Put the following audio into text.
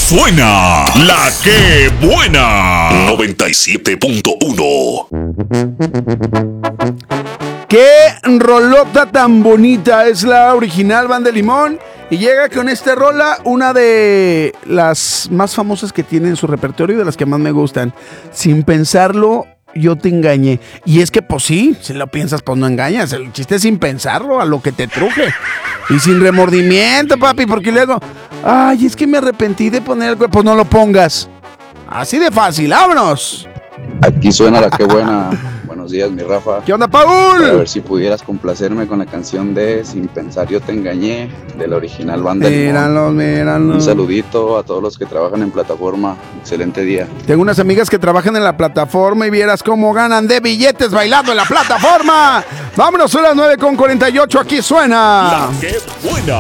suena la que buena. 97.1. ¡Qué rolota tan bonita! Es la original Banda de Limón. Y llega con esta rola, una de las más famosas que tiene en su repertorio y de las que más me gustan. Sin pensarlo, yo te engañé. Y es que, pues sí, si lo piensas, pues no engañas. El chiste es sin pensarlo, a lo que te truje. Y sin remordimiento, papi, porque luego, ay, es que me arrepentí de poner algo. Pues no lo pongas. Así de fácil, vámonos. Aquí suena la que buena. Buenos días, mi Rafa. ¿Qué onda, Paul? A ver si pudieras complacerme con la canción de Sin pensar yo te engañé, de la original Banda de Limón. Míralos. Un saludito a todos los que trabajan en plataforma. Excelente día. Tengo unas amigas que trabajan en la plataforma y vieras cómo ganan de billetes bailando en la plataforma. Vámonos, son las 9:48, aquí suena La que buena.